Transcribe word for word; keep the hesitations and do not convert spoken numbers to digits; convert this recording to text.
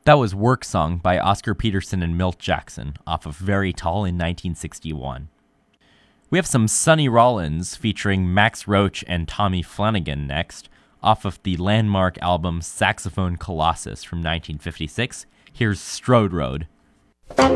That was Work Song by Oscar Peterson and Milt Jackson off of Very Tall in nineteen sixty-one. We have some Sonny Rollins featuring Max Roach and Tommy Flanagan next, off of the landmark album Saxophone Colossus from nineteen fifty-six. Here's Strode Road.